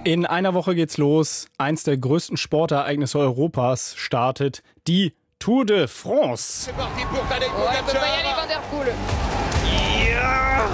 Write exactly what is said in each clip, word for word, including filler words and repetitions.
In einer Woche geht's los. Eins der größten Sportereignisse Europas startet, die Tour de France. Ja!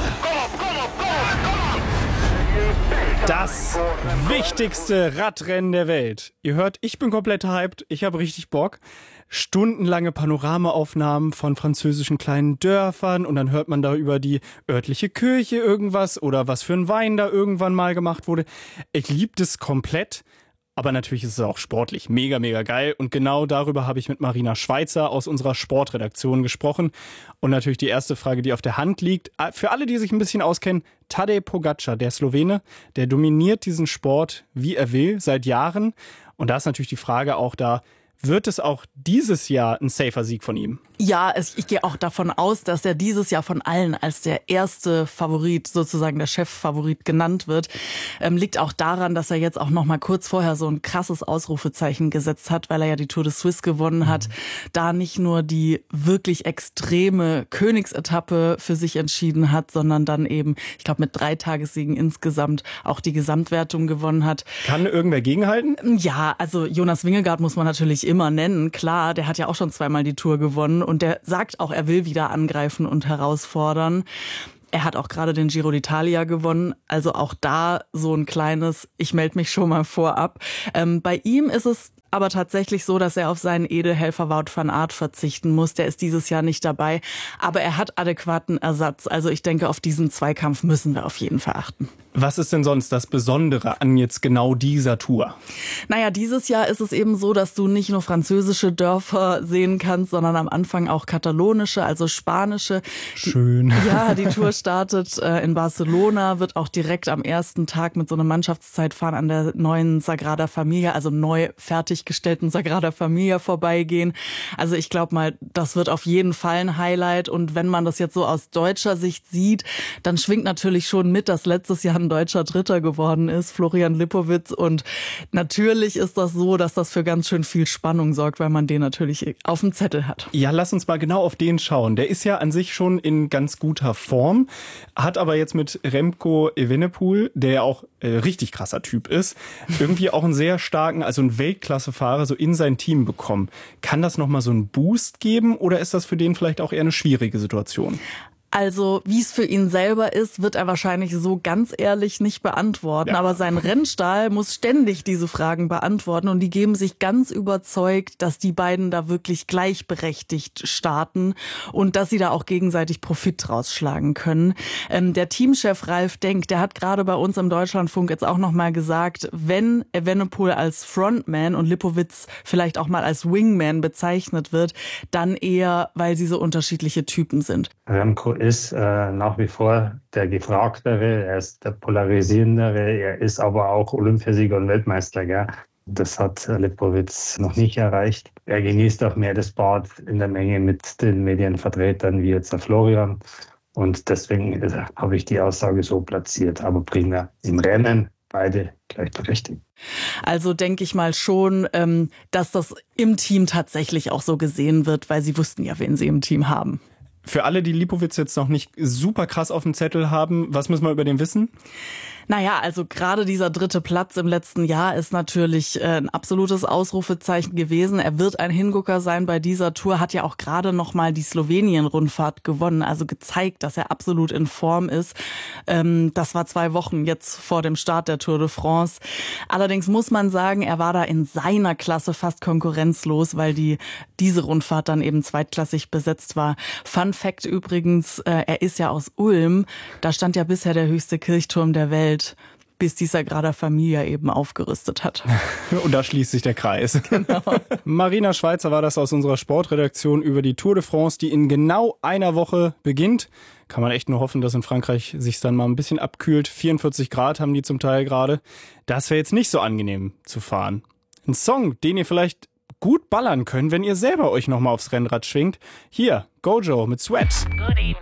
Das wichtigste Radrennen der Welt. Ihr hört, ich bin komplett hyped. Ich habe richtig Bock. Stundenlange Panoramaaufnahmen von französischen kleinen Dörfern und dann hört man da über die örtliche Kirche irgendwas oder was für ein Wein da irgendwann mal gemacht wurde. Ich liebe das komplett, aber natürlich ist es auch sportlich mega, mega geil und genau darüber habe ich mit Marina Schweizer aus unserer Sportredaktion gesprochen und natürlich die erste Frage, die auf der Hand liegt, für alle, die sich ein bisschen auskennen, Tadej Pogačar, der Slowene, der dominiert diesen Sport, wie er will, seit Jahren und da ist natürlich die Frage auch da, wird es auch dieses Jahr ein safer Sieg von ihm? Ja, es, ich gehe auch davon aus, dass er dieses Jahr von allen als der erste Favorit, sozusagen der Cheffavorit genannt wird. Ähm, liegt auch daran, dass er jetzt auch noch mal kurz vorher so ein krasses Ausrufezeichen gesetzt hat, weil er ja die Tour de Suisse gewonnen hat. Mhm. Da nicht nur die wirklich extreme Königsetappe für sich entschieden hat, sondern dann eben, ich glaube, mit drei Tagessiegen insgesamt auch die Gesamtwertung gewonnen hat. Kann irgendwer gegenhalten? Ja, also Jonas Vingegaard muss man natürlich immer nennen. Klar, der hat ja auch schon zweimal die Tour gewonnen. Und der sagt auch, er will wieder angreifen und herausfordern. Er hat auch gerade den Giro d'Italia gewonnen. Also auch da so ein kleines, ich melde mich schon mal vorab. Ähm, bei ihm ist es aber tatsächlich so, dass er auf seinen Edelhelfer Wout van Aert verzichten muss. Der ist dieses Jahr nicht dabei. Aber er hat adäquaten Ersatz. Also ich denke, auf diesen Zweikampf müssen wir auf jeden Fall achten. Was ist denn sonst das Besondere an jetzt genau dieser Tour? Naja, dieses Jahr ist es eben so, dass du nicht nur französische Dörfer sehen kannst, sondern am Anfang auch katalonische, also spanische. Schön. Die, ja, die Tour startet äh, in Barcelona, wird auch direkt am ersten Tag mit so einem Mannschaftszeitfahren an der neuen Sagrada Familia, also neu fertiggestellten Sagrada Familia vorbeigehen. Also ich glaube mal, das wird auf jeden Fall ein Highlight. Und wenn man das jetzt so aus deutscher Sicht sieht, dann schwingt natürlich schon mit, dass letztes Jahr ein deutscher Dritter geworden ist, Florian Lipowitz. Und natürlich ist das so, dass das für ganz schön viel Spannung sorgt, weil man den natürlich auf dem Zettel hat. Ja, lass uns mal genau auf den schauen. Der ist ja an sich schon in ganz guter Form, hat aber jetzt mit Remco Evenepoel, der ja auch äh, richtig krasser Typ ist, irgendwie auch einen sehr starken, also einen Weltklassefahrer so in sein Team bekommen. Kann das nochmal so einen Boost geben oder ist das für den vielleicht auch eher eine schwierige Situation? Also, wie es für ihn selber ist, wird er wahrscheinlich so ganz ehrlich nicht beantworten. Ja. Aber sein Rennstall muss ständig diese Fragen beantworten und die geben sich ganz überzeugt, dass die beiden da wirklich gleichberechtigt starten und dass sie da auch gegenseitig Profit rausschlagen können. Ähm, der Teamchef Ralf Denk, der hat gerade bei uns im Deutschlandfunk jetzt auch nochmal gesagt, wenn Evenepoel als Frontman und Lipowitz vielleicht auch mal als Wingman bezeichnet wird, dann eher, weil sie so unterschiedliche Typen sind. Remco ist äh, nach wie vor der Gefragtere, er ist der Polarisierendere, er ist aber auch Olympiasieger und Weltmeister. Gell? Das hat Lipowitz noch nicht erreicht. Er genießt auch mehr das Bad in der Menge mit den Medienvertretern wie jetzt der Florian. Und deswegen äh, habe ich die Aussage so platziert. Aber primär im Rennen beide gleichberechtigt. Also denke ich mal schon, ähm, dass das im Team tatsächlich auch so gesehen wird, weil sie wussten ja, wen sie im Team haben. Für alle, die Lipowitz jetzt noch nicht super krass auf dem Zettel haben, was müssen wir über den wissen? Naja, also gerade dieser dritte Platz im letzten Jahr ist natürlich äh, ein absolutes Ausrufezeichen gewesen. Er wird ein Hingucker sein bei dieser Tour, hat ja auch gerade noch mal die Slowenien-Rundfahrt gewonnen, also gezeigt, dass er absolut in Form ist. Ähm, das war zwei Wochen jetzt vor dem Start der Tour de France. Allerdings muss man sagen, er war da in seiner Klasse fast konkurrenzlos, weil die diese Rundfahrt dann eben zweitklassig besetzt war. Fun Fact übrigens, äh, er ist ja aus Ulm, da stand ja bisher der höchste Kirchturm der Welt, bis die Sagrada Familia eben aufgerüstet hat. Und da schließt sich der Kreis. Genau. Marina Schweizer war das aus unserer Sportredaktion über die Tour de France, die in genau einer Woche beginnt. Kann man echt nur hoffen, dass in Frankreich sich's dann mal ein bisschen abkühlt. vierundvierzig Grad haben die zum Teil gerade. Das wäre jetzt nicht so angenehm zu fahren. Ein Song, den ihr vielleicht gut ballern könnt, wenn ihr selber euch nochmal aufs Rennrad schwingt. Hier, Gojo mit Sweat. Good evening.